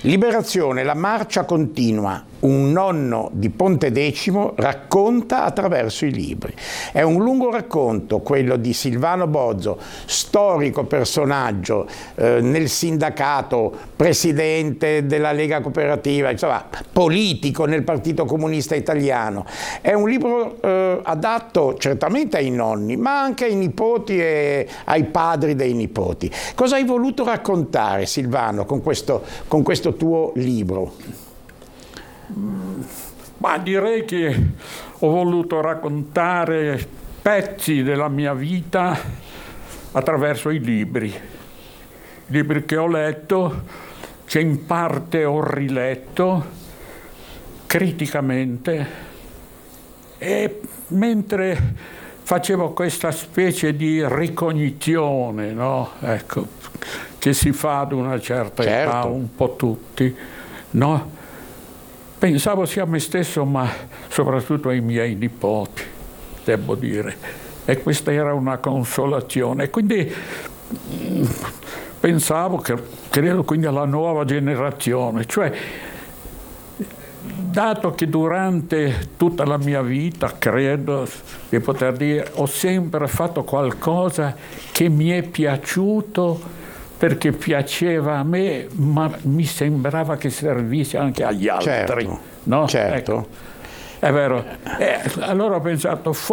Liberazione, la marcia continua. Un nonno di Pontedecimo racconta attraverso i libri. È un lungo racconto, quello di Silvano Bozzo, storico personaggio nel sindacato, presidente della Lega Cooperativa, insomma, politico nel Partito Comunista Italiano. È un libro adatto certamente ai nonni, ma anche ai nipoti e ai padri dei nipoti. Cosa hai voluto raccontare, Silvano, con questo tuo libro? Ma direi che ho voluto raccontare pezzi della mia vita attraverso i libri che ho letto, che in parte ho riletto criticamente, e mentre facevo questa specie di ricognizione, no? Ecco, che si fa ad una certa età, un po' tutti, no? Pensavo sia a me stesso, ma soprattutto ai miei nipoti, devo dire. E questa era una consolazione. Quindi pensavo, credo quindi alla nuova generazione. Cioè, dato che durante tutta la mia vita, credo di poter dire, ho sempre fatto qualcosa che mi è piaciuto, perché piaceva a me, ma mi sembrava che servisse anche agli altri. Certo, no? certo. Ecco, è vero. Allora ho pensato,